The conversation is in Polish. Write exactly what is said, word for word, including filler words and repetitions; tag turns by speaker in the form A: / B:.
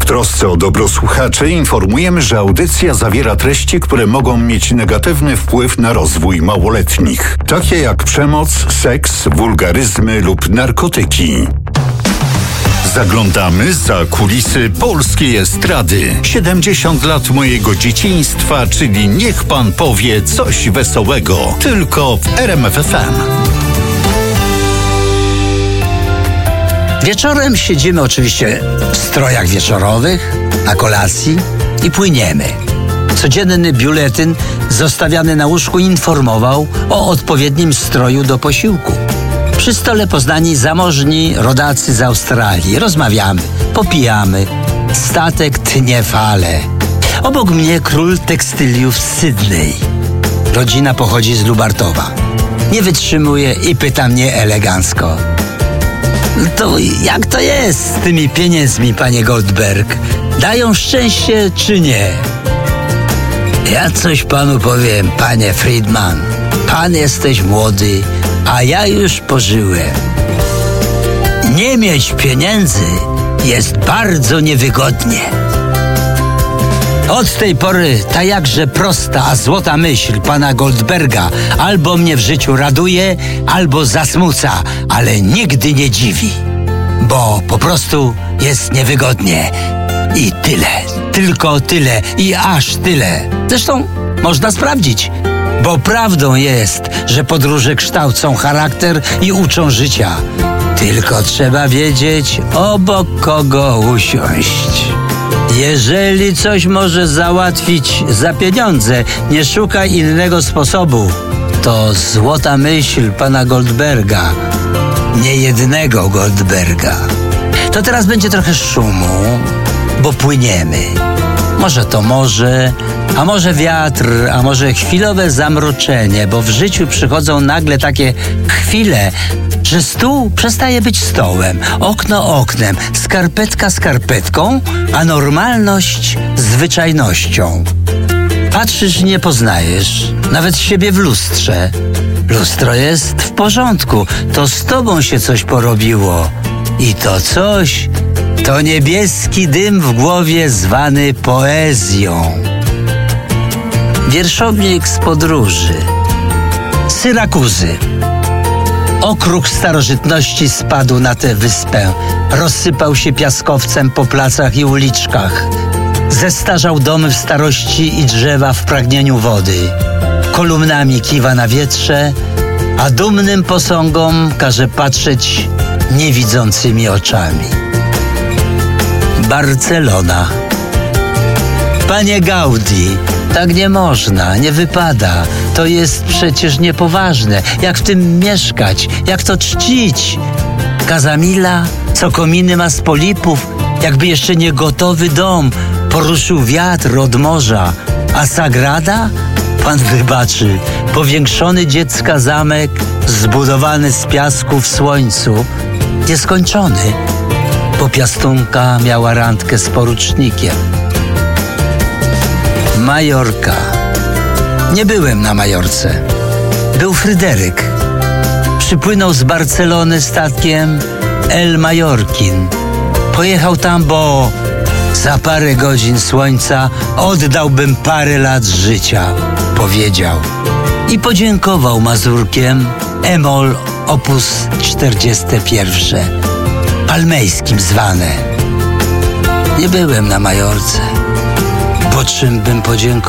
A: W trosce o dobro słuchaczy informujemy, że audycja zawiera treści, które mogą mieć negatywny wpływ na rozwój małoletnich, takie jak przemoc, seks, wulgaryzmy lub narkotyki. Zaglądamy za kulisy polskiej estrady. siedemdziesiąt lat mojego dzieciństwa, czyli niech pan powie coś wesołego. Tylko w R M F F M.
B: Wieczorem siedzimy oczywiście w strojach wieczorowych, na kolacji i płyniemy. Codzienny biuletyn zostawiany na łóżku informował o odpowiednim stroju do posiłku. Przy stole poznani zamożni rodacy z Australii. Rozmawiamy, popijamy. Statek tnie fale. Obok mnie król tekstyliów z Sydney. Rodzina pochodzi z Lubartowa. Nie wytrzymuje i pyta mnie elegancko: to jak to jest z tymi pieniędzmi, panie Goldberg? Dają szczęście czy nie? Ja coś panu powiem, panie Friedman. Pan jesteś młody, a ja już pożyłem. Nie mieć pieniędzy jest bardzo niewygodnie. Od tej pory ta jakże prosta, a złota myśl pana Goldberga albo mnie w życiu raduje, albo zasmuca, ale nigdy nie dziwi. Bo po prostu jest niewygodnie. I tyle. Tylko tyle. I aż tyle. Zresztą można sprawdzić. Bo prawdą jest, że podróże kształcą charakter i uczą życia. Tylko trzeba wiedzieć, obok kogo usiąść. Jeżeli coś może załatwić za pieniądze, nie szukaj innego sposobu. To złota myśl pana Goldberga. Nie jednego Goldberga. To teraz będzie trochę szumu, bo płyniemy. Może to morze, a może wiatr, a może chwilowe zamroczenie, bo w życiu przychodzą nagle takie chwile, że stół przestaje być stołem, okno oknem, skarpetka skarpetką, a normalność zwyczajnością. Patrzysz, nie poznajesz nawet siebie w lustrze. Lustro jest w porządku, to z tobą się coś porobiło. I to coś to niebieski dym w głowie zwany poezją. Wierszownik z podróży. Syrakuzy. Okrug starożytności spadł na tę wyspę. Rozsypał się piaskowcem po placach i uliczkach. Zestarzał domy w starości i drzewa w pragnieniu wody. Kolumnami kiwa na wietrze, a dumnym posągom każe patrzeć niewidzącymi oczami. Barcelona. Panie Gaudi, tak nie można, nie wypada. To jest przecież niepoważne. Jak w tym mieszkać? Jak to czcić? Kazamila, co kominy ma z polipów, jakby jeszcze nie gotowy dom poruszył wiatr od morza. A Sagrada? Pan wybaczy, powiększony dziecka zamek, zbudowany z piasku w słońcu, nieskończony, bo piastunka miała randkę z porucznikiem. Majorka. Nie byłem na Majorce. Był Fryderyk. Przypłynął z Barcelony statkiem El Mallorquin. Pojechał tam, bo za parę godzin słońca oddałbym parę lat życia, powiedział. I podziękował mazurkiem e-moll opus czterdzieste pierwsze, palmejskim zwane. Nie byłem na Majorce, bo czym bym podziękował?